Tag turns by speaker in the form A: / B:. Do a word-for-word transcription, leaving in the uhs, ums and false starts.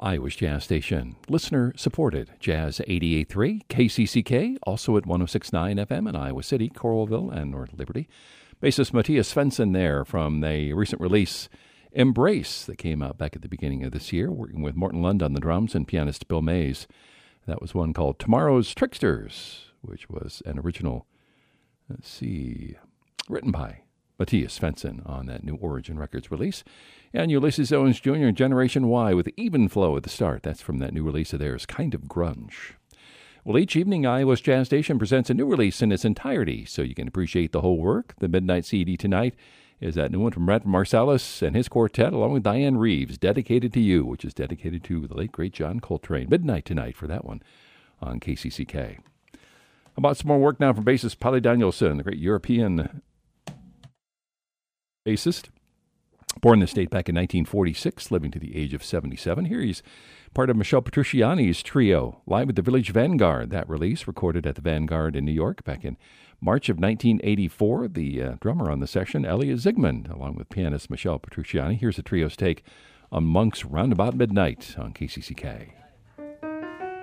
A: Iowa's Jazz Station, listener-supported Jazz eighty-eight point three, K C C K, also at one oh six point nine F M in Iowa City, Coralville, and North Liberty. Bassist Matthias Svensson there from the recent release Embrace that came out back at the beginning of this year, working with Morton Lund on the drums and pianist Bill Mays. That was one called Tomorrow's Tricksters, which was an original, let's see, written by Matthias Svensson on that new Origin Records release. And Ulysses Owens Junior and Generation Y with Even Flow at the start. That's from that new release of theirs, Kind of Grunge. Well, each evening, Iowa's Jazz Station presents a new release in its entirety, so you can appreciate the whole work. The Midnight C D tonight is that new one from Brent Marsalis and his quartet, along with Diane Reeves, Dedicated to You, which is dedicated to the late, great John Coltrane. Midnight tonight for that one on K C C K. How about some more work now from bassist Polly Danielson, the great European bassist. Born in the state back in nineteen forty-six, living to the age of seventy-seven. Here he's part of Michelle Petrucciani's trio, live at the Village Vanguard. That release recorded at the Vanguard in New York back in March of nineteen eighty-four. The uh, drummer on the session, Elliot Zygmunt, along with pianist Michelle Petrucciani. Here's the trio's take on Monk's Roundabout Midnight on K C C K.